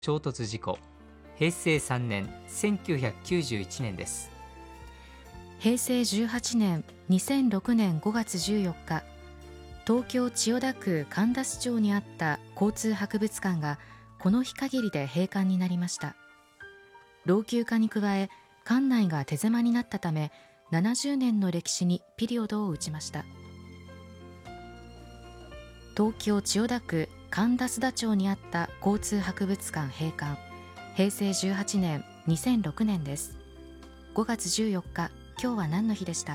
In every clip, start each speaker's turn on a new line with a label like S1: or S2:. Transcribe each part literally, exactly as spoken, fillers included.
S1: 衝突事故、平成さんねんせんきゅうひゃくきゅうじゅういちねんです。
S2: 平成じゅうはちねんにせんろくねんごがつじゅうよっか、東京千代田区神田須町にあった交通博物館がこの日限りで閉館になりました。老朽化に加え、館内が手狭になったため、ななじゅうねんの歴史にピリオドを打ちました。東京千代田区神田須田町にあった交通博物館閉館、平成じゅうはちねんにせんろくねんです。ごがつじゅうよっか、今日は何の日でした？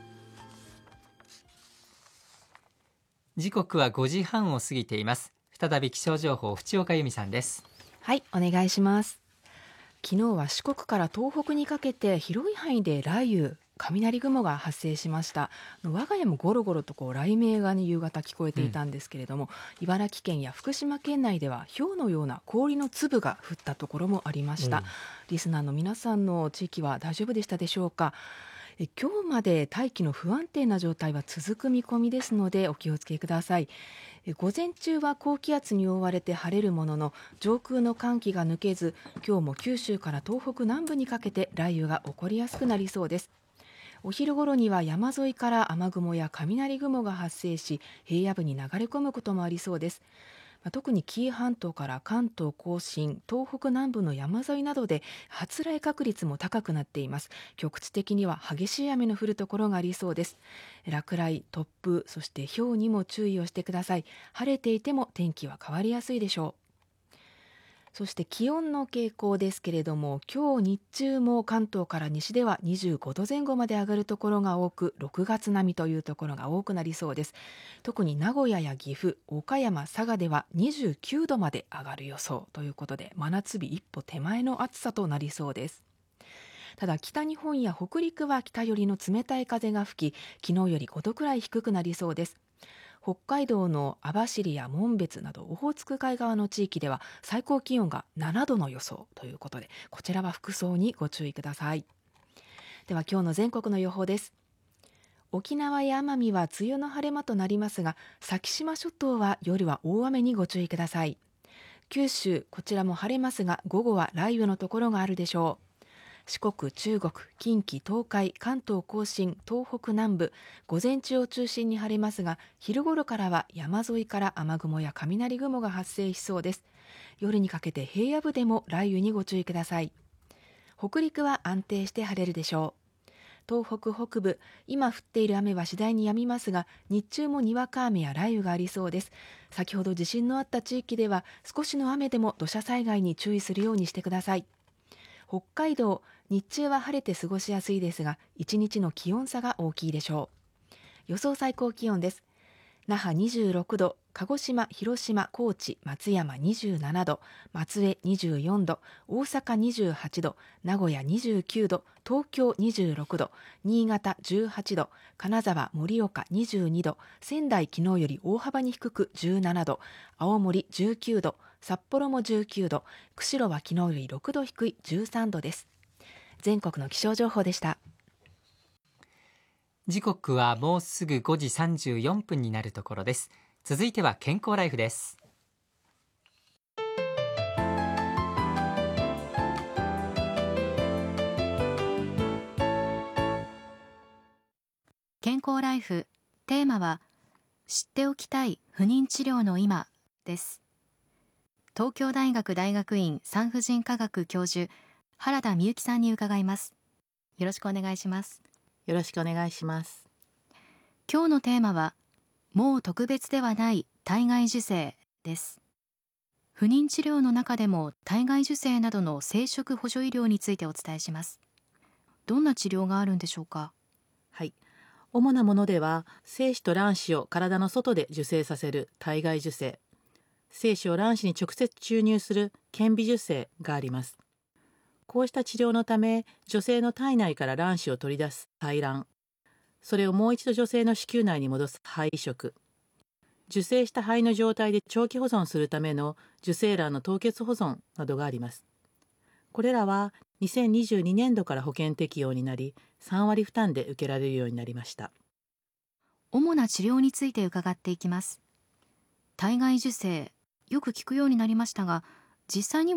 S1: 時刻はごじはんを過ぎています。再び気象情報、淵岡由美さんです。
S3: はい、お願いします。昨日は四国から東北にかけて広い範囲で雷雨、雷雲が発生しました。我が家もゴロゴロとこう雷鳴が、ね、夕方聞こえていたんですけれども、うん、茨城県や福島県内では氷のような氷の粒が降ったところもありました。うん、リスナーの皆さんの地域は大丈夫でしたでしょうか？え今日まで大気の不安定な状態は続く見込みですのでお気をつけください。え午前中は高気圧に覆われて晴れるものの、上空の寒気が抜けず、今日も九州から東北南部にかけて雷雨が起こりやすくなりそうです。お昼頃には山沿いから雨雲や雷雲が発生し、平野部に流れ込むこともありそうです。特に紀伊半島から関東甲信、東北南部の山沿いなどで発雷確率も高くなっています。局地的には激しい雨の降るところがありそうです。落雷、突風、そして雹にも注意をしてください。晴れていても天気は変わりやすいでしょう。そして気温の傾向ですけれども、今日日中も関東から西ではにじゅうごどぜん後まで上がるところが多く、ろくがつ並みというところが多くなりそうです。特に名古屋や岐阜、岡山、佐賀ではにじゅうきゅうどまで上がる予想ということで、真夏日一歩手前の暑さとなりそうです。ただ北日本や北陸は北寄りの冷たい風が吹き、昨日よりごどくらい低くなりそうです。北海道の網走や紋別などオホーツク海側の地域では最高気温がななどの予想ということで、こちらは服装にご注意ください。では今日の全国の予報です。沖縄や奄美は梅雨の晴れ間となりますが、先島諸島は夜は大雨にご注意ください。九州、こちらも晴れますが午後は雷雨のところがあるでしょう。四国、中国、近畿、東海、関東甲信、東北南部、午前中を中心に晴れますが、昼頃からは山沿いから雨雲や雷雲が発生しそうです。夜にかけて平野部でも雷雨にご注意ください。北陸は安定して晴れるでしょう。東北北部、今降っている雨は次第に止みますが、日中もにわか雨や雷雨がありそうです。先ほど地震のあった地域では、少しの雨でも土砂災害に注意するようにしてください。北海道、日中は晴れて過ごしやすいですが、一日の気温差が大きいでしょう。予想最高気温です。那覇にじゅうろくど、鹿児島、広島、高知、松山にじゅうななど、松江にじゅうよんど、大阪にじゅうはちど、名古屋にじゅうきゅうど、東京にじゅうろくど、新潟じゅうはちど、金沢、盛岡にじゅうにど、仙台昨日より大幅に低くじゅうななど、青森じゅうきゅうど、札幌もじゅうきゅうど、釧路は昨日よりろくど低いじゅうさんどです。全国の気象情報でした。
S1: 時刻はもうすぐごじさんじゅうよんぷんになるところです。続いては健康ライフです。
S2: 健康ライフ、テーマは知っておきたい不妊治療の今です。東京大学大学院産婦人科学教授、原田美幸さんに伺います。よろしくお願いします。
S4: よろしくお願いします。
S2: 今日のテーマはもう特別ではない体外受精です。不妊治療の中でも体外受精などの生殖補助医療についてお伝えします。どんな治療があるんでしょうか？
S4: はい、主なものでは精子と卵子を体の外で受精させる体外受精、精子を卵子に直接注入する顕微授精があります。こうした治療のため、女性の体内から卵子を取り出す採卵、それをもう一度女性の子宮内に戻す胚移植、受精した胚の状態で長期保存するための受精卵の凍結保存などがあります。これらはにせんにじゅうにねんどから保険適用になり、さんわり負担で受けられるようになりました。
S2: 主な治療について伺っていきます。体外受精、よく聞くようになりましたが、実際には